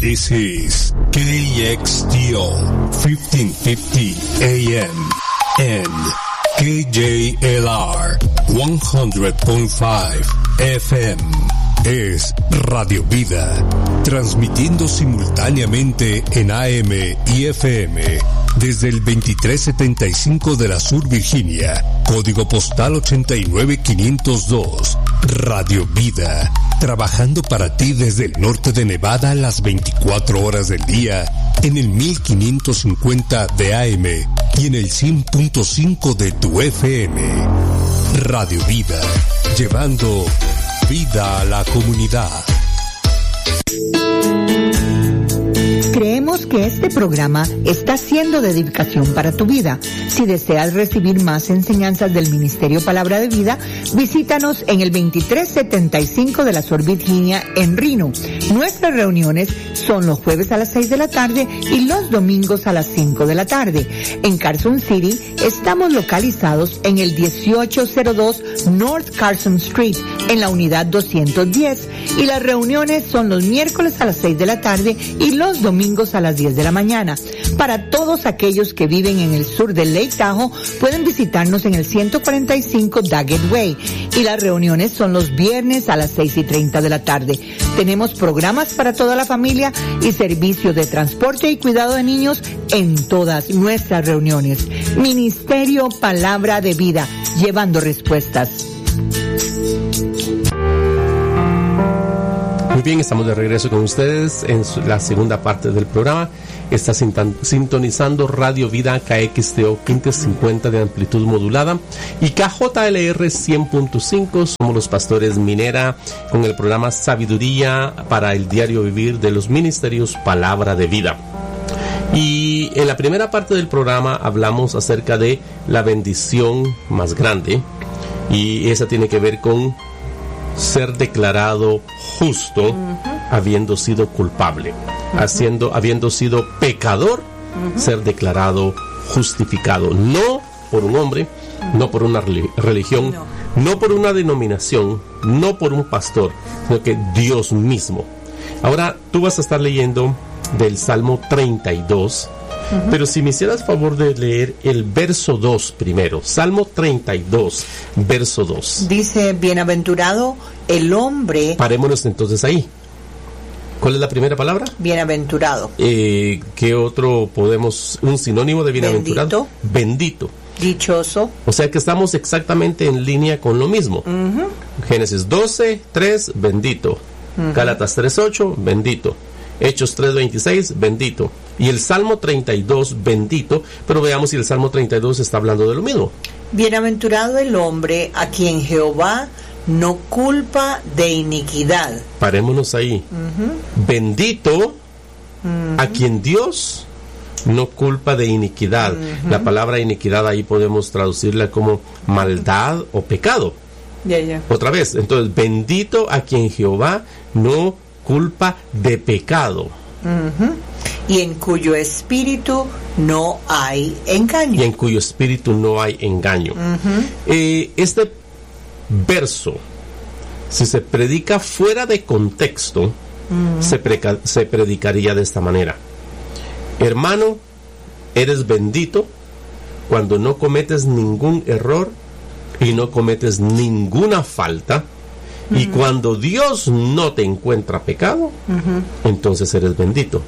This is KXTO 1550 AM and KJLR 100.5 FM. Es Radio Vida, transmitiendo simultáneamente en AM y FM desde el 2375 de la Sur Virginia, código postal 89502. Radio Vida, trabajando para ti desde el norte de Nevada las 24 horas del día en el 1550 de AM y en el 100.5 de tu FM. Radio Vida, llevando vida a la comunidad. Creemos que este programa está siendo de edificación para tu vida. Si deseas recibir más enseñanzas del Ministerio Palabra de Vida, visítanos en el 2375 de la Sur Virginia en Reno. Nuestras reuniones son los jueves a las 6 de la tarde y los domingos a las 5 de la tarde. En Carson City estamos localizados en el 1802 North Carson Street, en la unidad 210, y las reuniones son los miércoles a las 6 de la tarde y los domingos a las 10 de la mañana. Para todos aquellos que viven en el sur del Lake Tahoe, pueden visitarnos en el 145 Daggett Way, y las reuniones son los viernes a las 6:30 de la tarde. Tenemos programas para toda la familia y servicio de transporte y cuidado de niños en todas nuestras reuniones. Ministerio Palabra de Vida, llevando respuestas. Muy bien, estamos de regreso con ustedes en la segunda parte del programa. Está sintonizando Radio Vida KXTO 1550 de amplitud modulada y KJLR 100.5. Somos los pastores Minera con el programa Sabiduría para el Diario Vivir de los Ministerios Palabra de Vida. Y en la primera parte del programa hablamos acerca de la bendición más grande, y esa tiene que ver con ser declarado justo, habiendo sido culpable, habiendo sido pecador, ser declarado justificado, no por un hombre, no por una religión, no por una denominación, no por un pastor, sino que Dios mismo. Ahora tú vas a estar leyendo del Salmo 32, pero si me hicieras favor de leer el verso 2 primero. Salmo 32, verso 2. Dice, bienaventurado el hombre... Parémonos entonces ahí. ¿Cuál es la primera palabra? Bienaventurado. ¿Qué otro podemos, un sinónimo de bienaventurado? Bendito. Dichoso. O sea que estamos exactamente en línea con lo mismo. Génesis 12, 3, bendito. Gálatas 3, 8, bendito. Hechos 3:26, bendito. Y el Salmo 32, bendito. Pero veamos si el Salmo 32 está hablando de lo mismo. Bienaventurado el hombre a quien Jehová no culpa de iniquidad. Parémonos ahí. Bendito a quien Dios no culpa de iniquidad. La palabra iniquidad ahí podemos traducirla como maldad o pecado. Otra vez, entonces, bendito a quien Jehová no culpa de pecado. Y en cuyo espíritu no hay engaño. Y en cuyo espíritu no hay engaño. Este verso, si se predica fuera de contexto, se predicaría de esta manera: hermano, eres bendito cuando no cometes ningún error y no cometes ninguna falta. Y cuando Dios no te encuentra pecado, entonces eres bendito.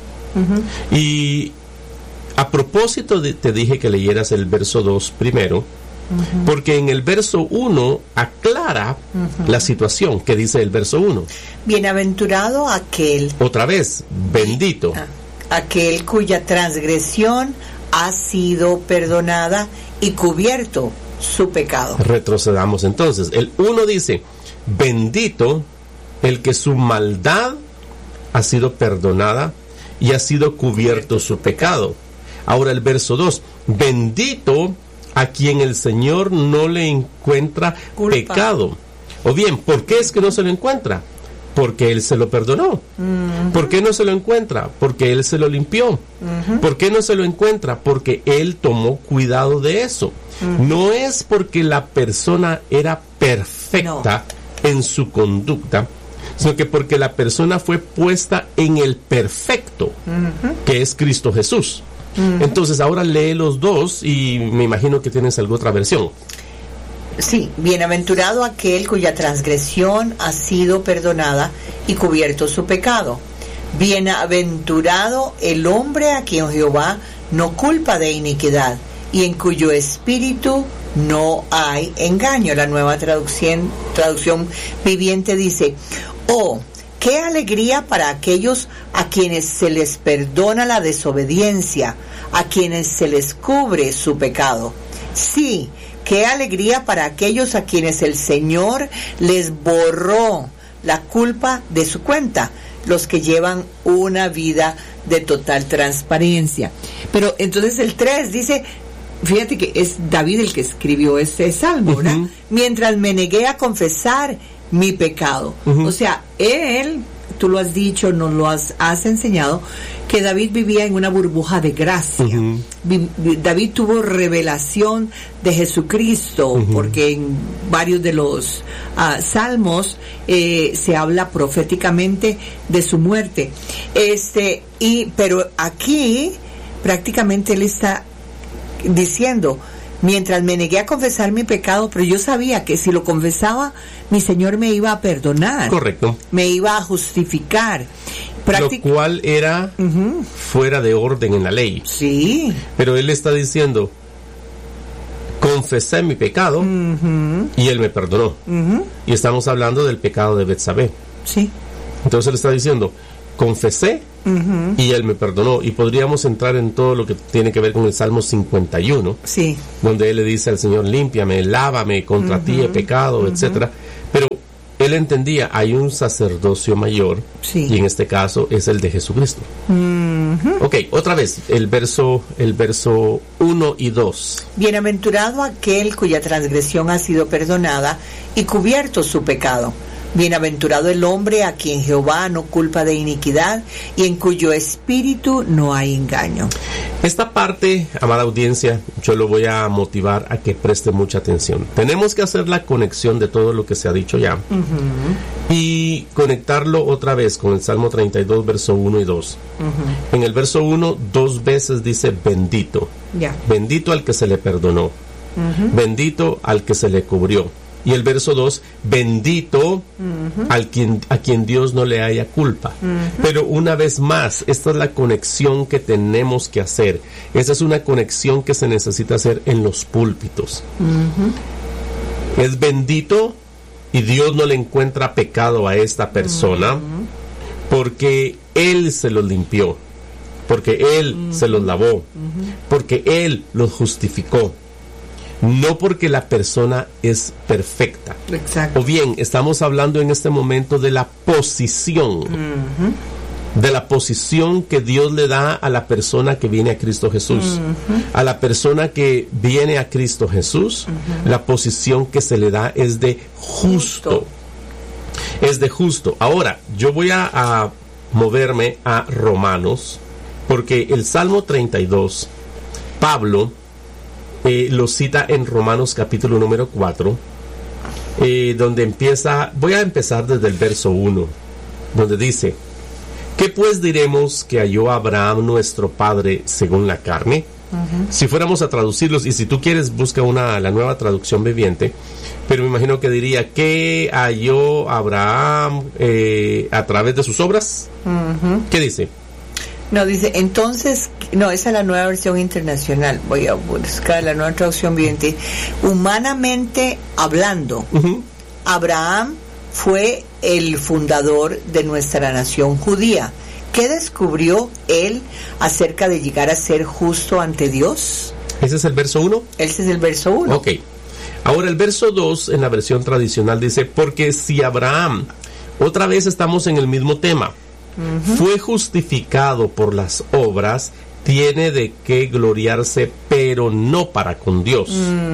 Y a propósito te dije que leyeras el verso 2 primero, porque en el verso 1 aclara la situación que dice el verso 1. Bienaventurado aquel. Otra vez, bendito. Aquel cuya transgresión ha sido perdonada y cubierto su pecado. Retrocedamos entonces. El 1 dice, bendito el que su maldad ha sido perdonada y ha sido cubierto su pecado. Ahora el verso 2, bendito a quien el Señor no le encuentra pecado. O bien, ¿por qué es que no se lo encuentra? Porque Él se lo perdonó. ¿Por qué no se lo encuentra? Porque Él se lo limpió. ¿Por qué no se lo encuentra? Porque Él tomó cuidado de eso. No es porque la persona era perfecta en su conducta, sino que porque la persona fue puesta en el perfecto, que es Cristo Jesús. Entonces ahora lee los dos y me imagino que tienes alguna otra versión. Sí, bienaventurado aquel cuya transgresión ha sido perdonada y cubierto su pecado. Bienaventurado el hombre a quien Jehová no culpa de iniquidad y en cuyo espíritu no hay engaño. La Nueva traducción viviente dice: oh, qué alegría para aquellos a quienes se les perdona la desobediencia, a quienes se les cubre su pecado. Sí, qué alegría para aquellos a quienes el Señor les borró la culpa de su cuenta, los que llevan una vida de total transparencia. Pero entonces el 3 dice, fíjate que es David el que escribió ese salmo, ¿verdad? Mientras me negué a confesar mi pecado. O sea, él, tú lo has dicho, nos lo has enseñado, que David vivía en una burbuja de gracia. David tuvo revelación de Jesucristo, porque en varios de los salmos se habla proféticamente de su muerte. Pero aquí prácticamente él está diciendo, mientras me negué a confesar mi pecado, pero yo sabía que si lo confesaba, mi Señor me iba a perdonar. Correcto. Me iba a justificar. Lo cual era fuera de orden en la ley. Sí. Pero él está diciendo, confesé mi pecado y él me perdonó. Y estamos hablando del pecado de Betsabé. Sí. Entonces él está diciendo, confesé y él me perdonó. Y podríamos entrar en todo lo que tiene que ver con el Salmo 51, sí, donde él le dice al Señor, límpiame, lávame, contra ti he pecado, etcétera. Pero él entendía, hay un sacerdocio mayor, sí, y en este caso es el de Jesucristo. Ok, otra vez, el verso 1 y 2. Bienaventurado aquel cuya transgresión ha sido perdonada y cubierto su pecado. Bienaventurado el hombre a quien Jehová no culpa de iniquidad y en cuyo espíritu no hay engaño. Esta parte, amada audiencia, yo lo voy a motivar a que preste mucha atención. Tenemos que hacer la conexión de todo lo que se ha dicho ya y conectarlo otra vez con el Salmo 32, verso 1 y 2. En el verso 1, 2 veces dice bendito. Bendito al que se le perdonó. Bendito al que se le cubrió. Y el verso 2, bendito a quien Dios no le haya culpa. Pero una vez más, esta es la conexión que tenemos que hacer. Esa es una conexión que se necesita hacer en los púlpitos. Es bendito y Dios no le encuentra pecado a esta persona porque Él se los limpió, porque Él se los lavó, porque Él los justificó. No porque la persona es perfecta. Exacto. O bien, estamos hablando en este momento de la posición. De la posición que Dios le da a la persona que viene a Cristo Jesús. A la persona que viene a Cristo Jesús, la posición que se le da es de justo. Es de justo. Ahora, yo voy a moverme a Romanos, porque el Salmo 32, Pablo lo cita en Romanos capítulo número 4, donde voy a empezar desde el verso 1, donde dice, ¿qué pues diremos que halló Abraham nuestro padre según la carne? Si fuéramos a traducirlos, y si tú quieres busca la nueva traducción viviente, pero me imagino que diría, ¿qué halló Abraham a través de sus obras? ¿Qué dice? No, dice, entonces, no, esa es la nueva versión internacional. Voy a buscar la nueva traducción viviente. Humanamente hablando, Abraham fue el fundador de nuestra nación judía. ¿Qué descubrió él acerca de llegar a ser justo ante Dios? ¿Ese es el verso 1? Ese es el verso 1. Ok. Ahora el verso 2 en la versión tradicional dice, porque si Abraham, otra vez estamos en el mismo tema, fue justificado por las obras, tiene de qué gloriarse, pero no para con Dios.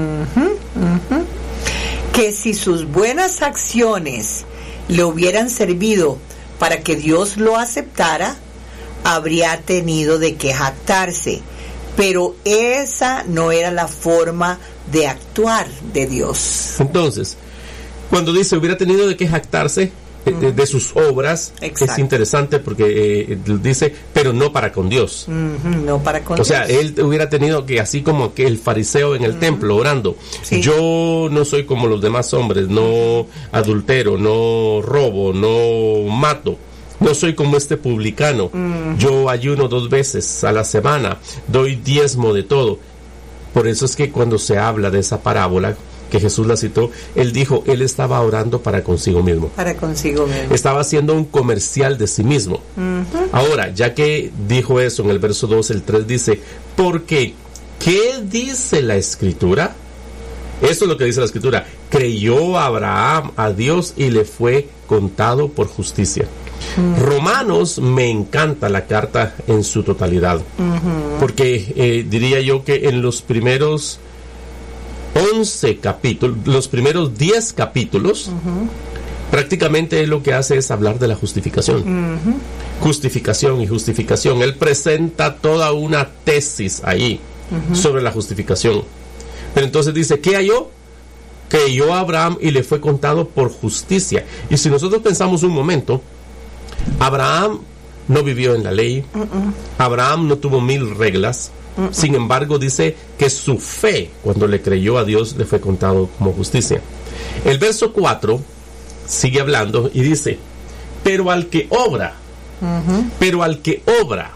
Que si sus buenas acciones le hubieran servido para que Dios lo aceptara, habría tenido de qué jactarse. Pero esa no era la forma de actuar de Dios. Entonces, cuando dice hubiera tenido de qué jactarse, de sus obras. Exacto. Es interesante porque dice, pero no para con Dios. No para con Dios. O sea, él hubiera tenido que, así como que el fariseo en el templo orando, Sí. yo no soy como los demás hombres, no adultero, no robo, no mato. No soy como este publicano. Yo ayuno 2 veces a la semana, doy diezmo de todo. Por eso es que cuando se habla de esa parábola que Jesús la citó, él dijo, él estaba orando para consigo mismo. Para consigo mismo. Estaba haciendo un comercial de sí mismo. Ahora, ya que dijo eso en el verso 2, el 3 dice, porque, ¿qué dice la Escritura? Esto es lo que dice la Escritura. Creyó Abraham a Dios y le fue contado por justicia. Romanos, me encanta la carta en su totalidad, porque diría yo que en los primeros 11 capítulos, los primeros 10 capítulos, prácticamente lo que hace es hablar de la justificación. Justificación y justificación. Él presenta toda una tesis ahí sobre la justificación. Pero entonces dice, ¿qué halló? Creyó a Abraham y le fue contado por justicia. Y si nosotros pensamos un momento, Abraham no vivió en la ley, Abraham no tuvo 1000 reglas, sin embargo dice que su fe, cuando le creyó a Dios, le fue contado como justicia. El verso 4 sigue hablando y dice, pero al que obra, pero al que obra,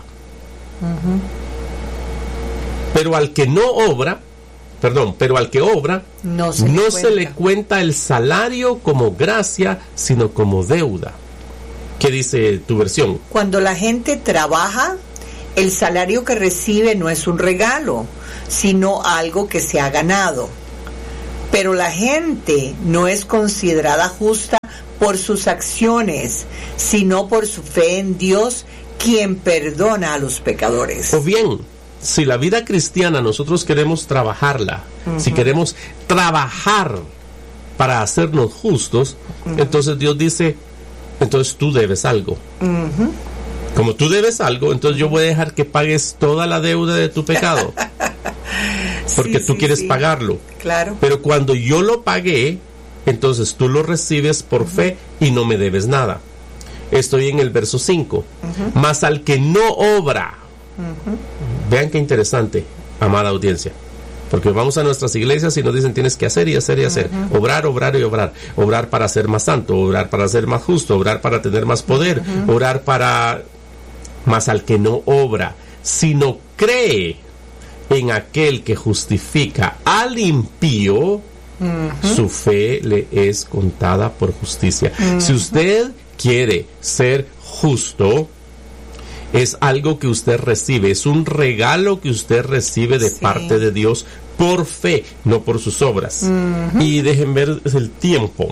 pero al que no obra, pero al que obra, no se le cuenta el salario como gracia, sino como deuda. ¿Qué dice tu versión? Cuando la gente trabaja, el salario que recibe no es un regalo, sino algo que se ha ganado. Pero la gente no es considerada justa por sus acciones, sino por su fe en Dios, quien perdona a los pecadores. O bien, si la vida cristiana nosotros queremos trabajarla, si queremos trabajar para hacernos justos, entonces Dios dice, entonces tú debes algo. Como tú debes algo, entonces yo voy a dejar que pagues toda la deuda de tu pecado. Porque tú quieres pagarlo. Claro. Pero cuando yo lo pagué, entonces tú lo recibes por fe y no me debes nada. Estoy en el verso 5. Mas al que no obra. Vean qué interesante, amada audiencia. Porque vamos a nuestras iglesias y nos dicen tienes que hacer y hacer y hacer. Obrar, obrar y obrar. Obrar para ser más santo, obrar para ser más justo, obrar para tener más poder, obrar para... Mas al que no obra, sino cree en aquel que justifica al impío, su fe le es contada por justicia. Si usted quiere ser justo, es algo que usted recibe, es un regalo que usted recibe de parte de Dios por fe, no por sus obras. Y dejen ver el tiempo.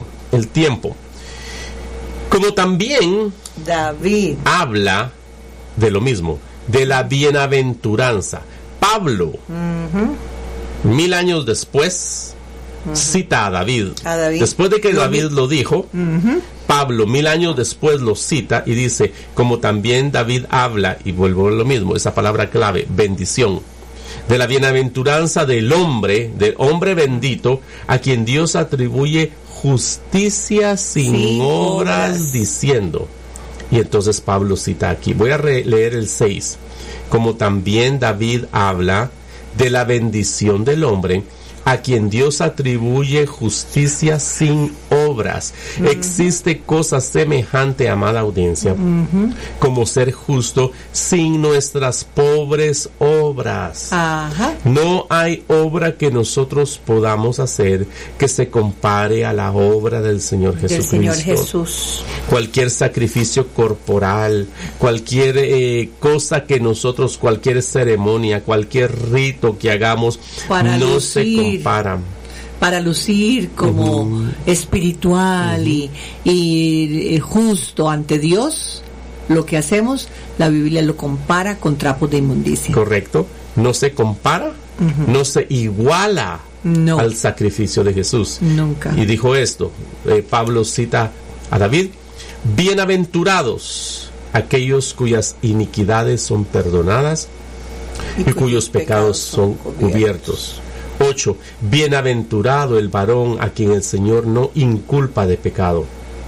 Como también David habla de lo mismo, de la bienaventuranza. Pablo, 1000 años después, cita a David. Después de que David lo dijo, Pablo 1000 años después lo cita y dice, como también David habla, y vuelvo a lo mismo, esa palabra clave, bendición, de la bienaventuranza del hombre bendito, a quien Dios atribuye justicia sin obras, diciendo. Y entonces Pablo cita aquí, voy a leer el 6, como también David habla de la bendición del hombre, a quien Dios atribuye justicia sin obras. Existe cosa semejante, amada audiencia, como ser justo sin nuestras pobres obras. No hay obra que nosotros podamos hacer que se compare a la obra del Señor Jesucristo. Cualquier sacrificio corporal, cualquier cosa que nosotros, cualquier ceremonia, cualquier rito que hagamos, no se compara. Para lucir como espiritual y justo ante Dios, lo que hacemos, la Biblia lo compara con trapos de inmundicia. Correcto. No se compara, no se iguala al sacrificio de Jesús. Nunca. Y dijo esto, Pablo cita a David, bienaventurados aquellos cuyas iniquidades son perdonadas y cuyos pecados son cubiertos. 8. Bienaventurado el varón a quien el Señor no inculpa de pecado.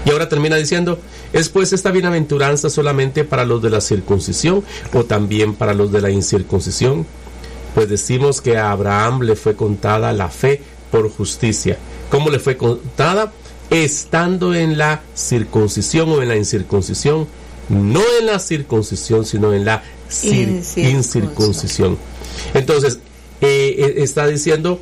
Y ahora termina diciendo, ¿es pues esta bienaventuranza solamente para los de la circuncisión o también para los de la incircuncisión? Pues decimos que a Abraham le fue contada la fe por justicia. ¿Cómo le fue contada? Estando en la circuncisión o en la incircuncisión, no en la circuncisión, sino en la incircuncisión. Entonces, está diciendo,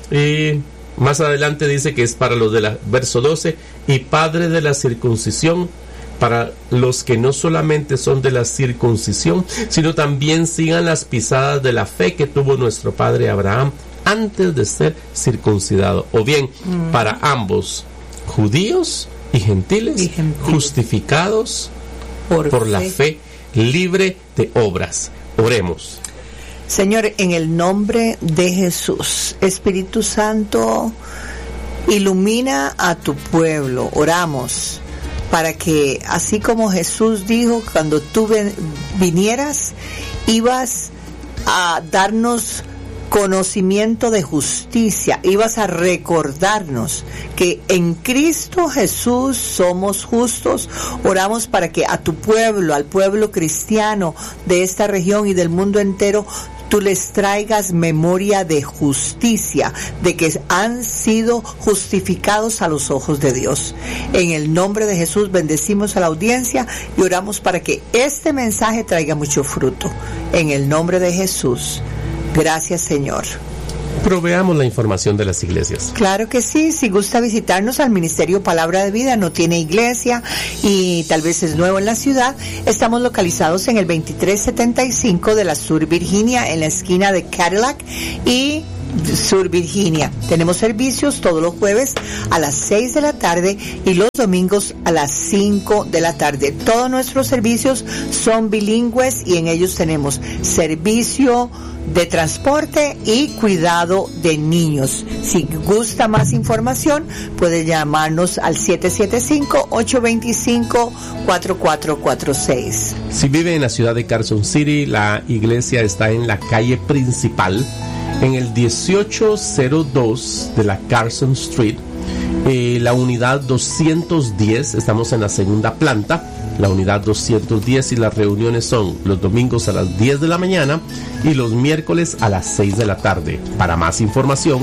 más adelante dice que es para los de la, verso 12, y padre de la circuncisión, para los que no solamente son de la circuncisión, sino también sigan las pisadas de la fe que tuvo nuestro padre Abraham antes de ser circuncidado. O bien, para ambos, judíos y gentiles, justificados por la fe, libre de obras. Oremos. Señor, en el nombre de Jesús, Espíritu Santo, ilumina a tu pueblo. Oramos para que, así como Jesús dijo, cuando tú vinieras, ibas a darnos conocimiento de justicia, ibas a recordarnos que en Cristo Jesús somos justos. Oramos para que a tu pueblo, al pueblo cristiano de esta región y del mundo entero, tú les traigas memoria de justicia, de que han sido justificados a los ojos de Dios. En el nombre de Jesús bendecimos a la audiencia y oramos para que este mensaje traiga mucho fruto. En el nombre de Jesús. Gracias, Señor. Proveamos la información de las iglesias. Claro que sí, si gusta visitarnos al Ministerio Palabra de Vida, no tiene iglesia y tal vez es nuevo en la ciudad, estamos localizados en el 2375 de la Sur Virginia, en la esquina de Cadillac y Sur Virginia. Tenemos servicios todos los jueves a las 6 de la tarde y los domingos a las 5 de la tarde. Todos nuestros servicios son bilingües y en ellos tenemos servicio de transporte y cuidado de niños. Si gusta más información, puede llamarnos al 775-825-4446. Si vive en la ciudad de Carson City, la iglesia está en la calle principal, en el 1802 de la Carson Street, la unidad 210, estamos en la segunda planta, la unidad 210, y las reuniones son los domingos a las 10 de la mañana y los miércoles a las 6 de la tarde. Para más información,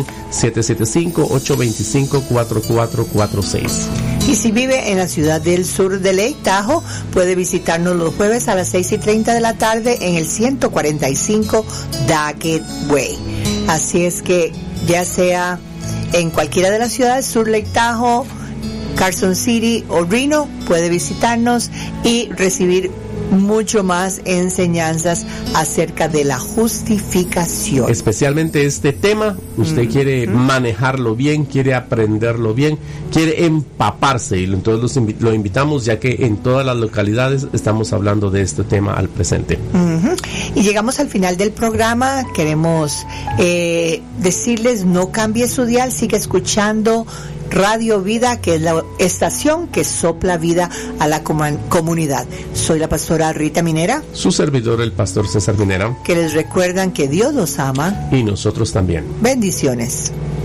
775-825-4446. Y si vive en la ciudad del sur de Lake Tahoe, puede visitarnos los jueves a las 6:30 de la tarde en el 145 Daggett Way. Así es que ya sea en cualquiera de las ciudades, Sur Lake Tahoe, Carson City o Reno, puede visitarnos y recibir mucho más enseñanzas acerca de la justificación. Especialmente este tema, usted quiere manejarlo bien, quiere aprenderlo bien, quiere empaparse, y entonces lo invitamos, ya que en todas las localidades estamos hablando de este tema al presente. Y llegamos al final del programa. Queremos decirles, no cambie su dial, sigue escuchando Radio Vida, que es la estación que sopla vida a la comunidad. Soy la pastora Rita Minera. Su servidor, el pastor César Minera. Que les recuerdan que Dios los ama. Y nosotros también. Bendiciones.